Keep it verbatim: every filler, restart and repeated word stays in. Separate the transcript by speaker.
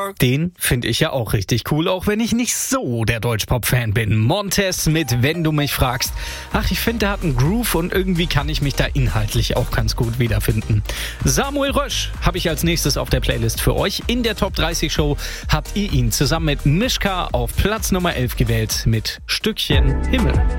Speaker 1: Den finde ich ja auch richtig cool, auch wenn ich nicht so der Deutschpop-Fan bin. Montez mit Wenn du mich fragst. Ach, ich finde, der hat einen Groove und irgendwie kann ich mich da inhaltlich auch ganz gut wiederfinden. Samuel Rösch habe ich als nächstes auf der Playlist für euch. In der Top dreißig Show habt ihr ihn zusammen mit Mischka auf Platz Nummer elf gewählt mit Stückchen Himmel.